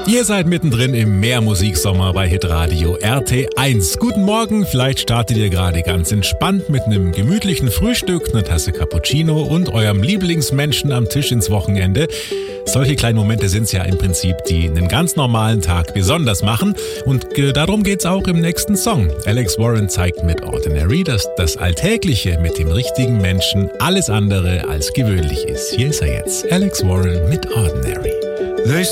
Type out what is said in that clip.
Ihr seid mittendrin im Mehrmusiksommer bei Hitradio RT1. Guten Morgen, vielleicht startet ihr gerade ganz entspannt mit einem gemütlichen Frühstück, einer Tasse Cappuccino und eurem Lieblingsmenschen am Tisch ins Wochenende. Solche kleinen Momente sind es ja im Prinzip, die einen ganz normalen Tag besonders machen. Und darum geht's auch im nächsten Song. Alex Warren zeigt mit Ordinary, dass das Alltägliche mit dem richtigen Menschen alles andere als gewöhnlich ist. Hier ist er jetzt, Alex Warren mit Ordinary.